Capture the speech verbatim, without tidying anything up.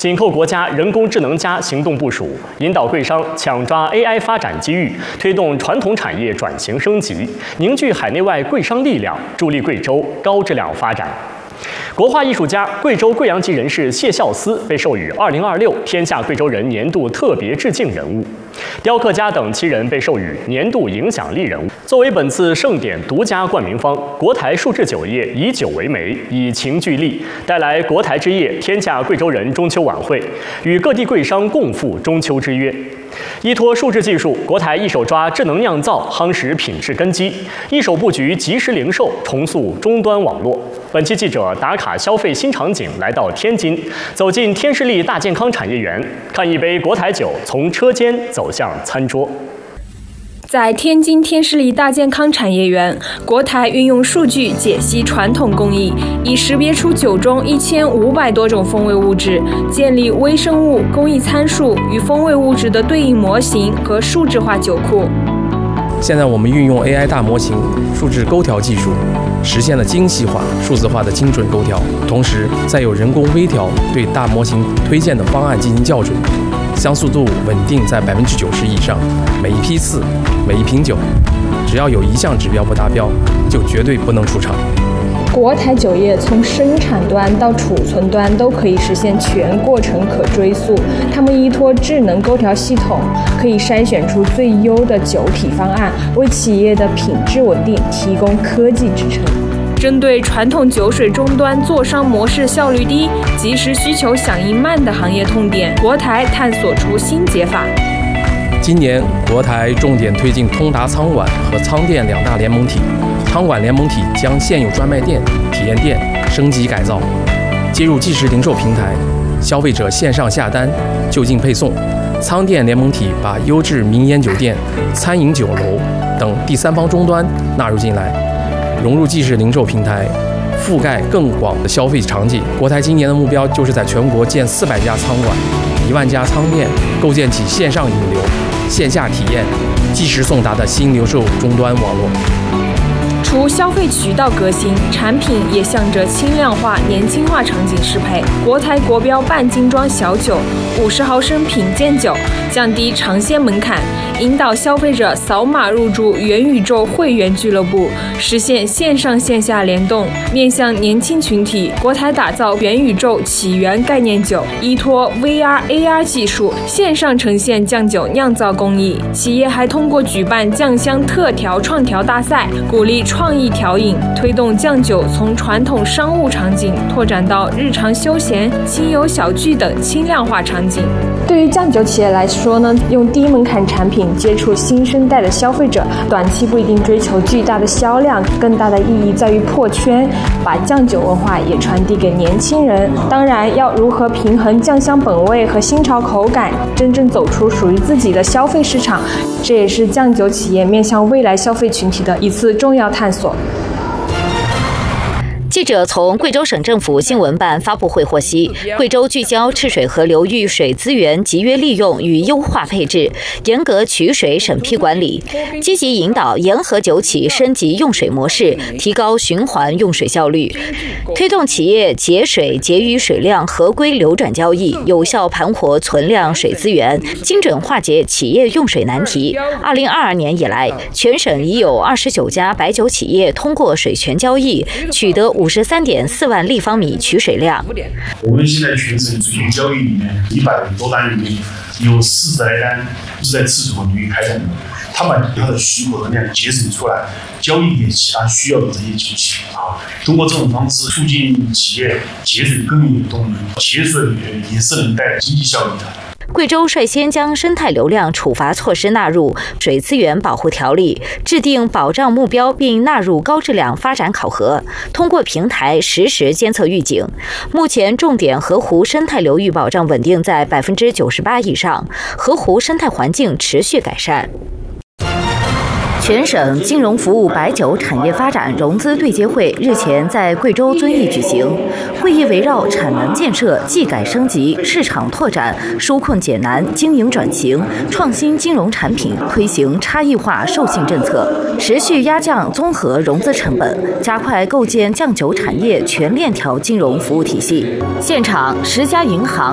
紧扣国家人工智能加行动部署，引导贵商抢抓 A I 发展机遇，推动传统产业转型升级，凝聚海内外贵商力量，助力贵州高质量发展。国画艺术家、贵州贵阳籍人士谢孝思被授予二零二六天下贵州人年度特别致敬人物，雕刻家等七人被授予年度影响力人物。作为本次盛典独家冠名方，国台数制酒业以酒为媒，以情聚力，带来国台之夜天下贵州人中秋晚会，与各地贵商共赴中秋之约。依托数制技术，国台一手抓智能酿造，夯实品质根基；一手布局即时零售，重塑终端网络。本期记者打卡消费新场景，来到天津，走进天士力大健康产业园，看一杯国台酒从车间走向餐桌。 在天津天士力大健康产业园，国台运用数据解析传统工艺，以识别出酒中一千五百多种风味物质，建立微生物工艺参数与风味物质的对应模型和数字化酒库。 现在我们运用 A I 大模型、数字勾调技术，实现了精细化、数字化的精准勾调，同时再有人工微调对大模型推荐的方案进行校准，相似度稳定在百分之九十以上。每一批次、每一瓶酒，只要有一项指标不达标，就绝对不能出厂。 国台酒业从生产端到储存端都可以实现全过程可追溯，他们依托智能勾调系统，可以筛选出最优的酒体方案，为企业的品质稳定提供科技支撑。针对传统酒水终端做商模式效率低、及时需求响应慢的行业痛点，国台探索出新解法。 今年国台重点推进通达仓管和仓店两大联盟体。仓管联盟体将现有专卖店、体验店升级改造，接入即时零售平台，消费者线上下单就近配送。仓店联盟体把优质民烟酒店、餐饮酒楼等第三方终端纳入进来，融入即时零售平台，覆盖更广的消费场景。国台今年的目标就是在全国建四百家仓管、一万家仓店，构建起线上引流、线下体验、即时送达的新零售终端网络。 除消费渠道革新，产品也向着轻量化、年轻化场景适配。国台国标半精装小酒、五十毫升品鉴酒，降低尝鲜门槛，引导消费者扫码入驻元宇宙会员俱乐部，实现线上线下联动。面向年轻群体，国台打造元宇宙起源概念酒，依托 V R、A R 技术，线上呈现酱酒酿造工艺。企业还通过举办酱香特调创调大赛，鼓励创创意调饮，推动酱酒从传统商务场景拓展到日常休闲、亲友小聚等轻量化场景。对于酱酒企业来说呢，用低门槛产品接触新生代的消费者，短期不一定追求巨大的销量，更大的意义在于破圈，把酱酒文化也传递给年轻人。当然，要如何平衡酱香本味和新潮口感，真正走出属于自己的消费市场，这也是酱酒企业面向未来消费群体的一次重要探索。 记者从贵州省政府新闻办发布会获悉，贵州聚焦赤水河流域水资源集约利用与优化配置，严格取水审批管理，积极引导沿河酒企升级用水模式，提高循环用水效率，推动企业节水节约水量合规流转交易，有效盘活存量水资源，精准化解企业用水难题。二零二二年以来，全省已有二十九家白酒企业通过水权交易，取得五十三点四万立方米取水量。 我们现在全省水权交易里面，一百多单里面有四十来单是在赤水河流域开展的。他把它的许可的量节省出来，交易给其他需要的这些酒企啊。通过这种方式，促进企业节水更有动力，节水也是能带来经济效益的。 贵州率先将生态流量处罚措施纳入水资源保护条例，制定保障目标并纳入高质量发展考核，通过平台实时监测预警。目前重点河湖生态流域保障稳定在百分之九十八以上，河湖生态环境持续改善。全省金融服务白酒产业发展融资对接会日前在贵州遵义举行。会议围绕产能建设、技改升级、市场拓展、纾困解难、经营转型、创新金融产品推行差异化授信政策，持续压降综合融资成本，加快构建酱酒产业全链条金融服务体系。现场，十家银行